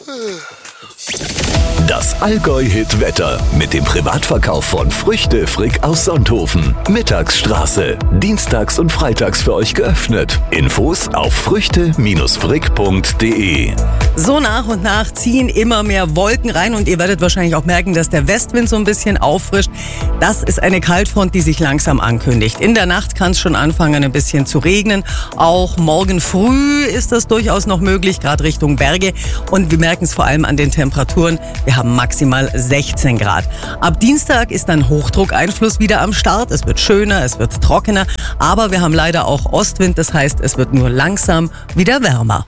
Das Allgäu-Hit-Wetter mit dem Privatverkauf von Früchte Frick aus Sonthofen. Mittagsstraße. Dienstags und freitags für euch geöffnet. Infos auf früchte-frick.de. So nach und nach ziehen immer mehr Wolken rein und ihr werdet wahrscheinlich auch merken, dass der Westwind so ein bisschen auffrischt. Das ist eine Kaltfront, die sich langsam ankündigt. In der Nacht kann es schon anfangen, ein bisschen zu regnen. Auch morgen früh ist das durchaus noch möglich, gerade Richtung Berge. Und wir merken es vor allem an den Temperaturen. Wir haben maximal 16 Grad. Ab Dienstag ist dann Hochdruckeinfluss wieder am Start. Es wird schöner, es wird trockener. Aber wir haben leider auch Ostwind. Das heißt, es wird nur langsam wieder wärmer.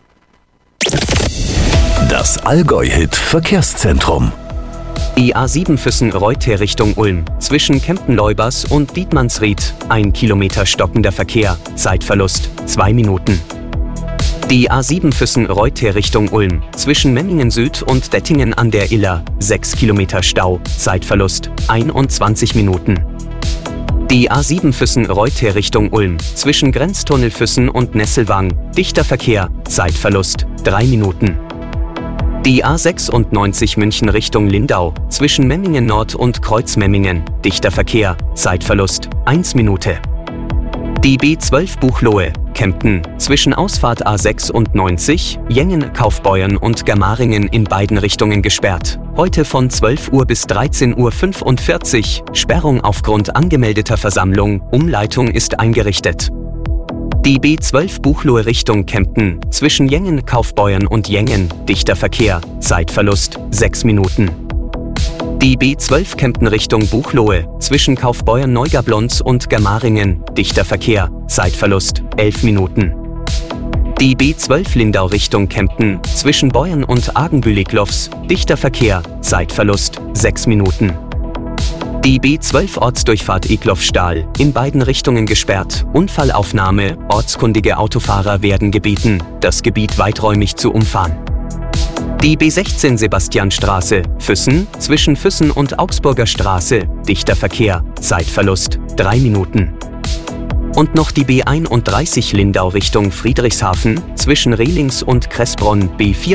Das Allgäu-Hit-Verkehrszentrum. Die A7 Füssen-Reutte Richtung Ulm. Zwischen Kempen-Leubers und Dietmannsried. 1 Kilometer stockender Verkehr. Zeitverlust 2 Minuten. Die A7 Füssen-Reutte Richtung Ulm. Zwischen Memmingen Süd und Dettingen an der Iller. 6 Kilometer Stau. Zeitverlust 21 Minuten. Die A7 Füssen-Reutte Richtung Ulm. Zwischen Grenztunnel Füssen und Nesselwang. Dichter Verkehr. Zeitverlust 3 Minuten. Die A96 München Richtung Lindau. Zwischen Memmingen Nord und Kreuzmemmingen. Dichter Verkehr. Zeitverlust 1 Minute. Die B12 Buchloe, Kempten, zwischen Ausfahrt A6 und 90, Jengen, Kaufbeuern und Germaringen in beiden Richtungen gesperrt. Heute von 12 Uhr bis 13:45 Uhr. Sperrung aufgrund angemeldeter Versammlung. Umleitung ist eingerichtet. Die B12 Buchloe Richtung Kempten, zwischen Jengen, Kaufbeuern und Jengen, dichter Verkehr, Zeitverlust 6 Minuten. Die B12 Kempten Richtung Buchloe, zwischen Kaufbeuern Neugablonz und Germaringen, dichter Verkehr, Zeitverlust 11 Minuten. Die B12 Lindau Richtung Kempten, zwischen Beuern und Argenbühl-Iglofs, dichter Verkehr, Zeitverlust 6 Minuten. Die B12 Ortsdurchfahrt Iglofstahl, in beiden Richtungen gesperrt, Unfallaufnahme, ortskundige Autofahrer werden gebeten, das Gebiet weiträumig zu umfahren. Die B16 Sebastianstraße, Füssen, zwischen Füssen und Augsburger Straße, dichter Verkehr, Zeitverlust 3 Minuten. Und noch die B31 Lindau Richtung Friedrichshafen, zwischen Rehlings und Kressbronn,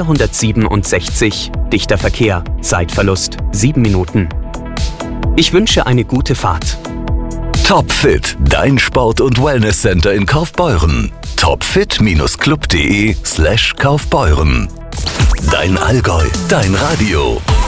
B467, dichter Verkehr, Zeitverlust 7 Minuten. Ich wünsche eine gute Fahrt. Topfit, dein Sport- und Wellnesscenter in Kaufbeuren. topfit-club.de/Kaufbeuren. Dein Allgäu, dein Radio.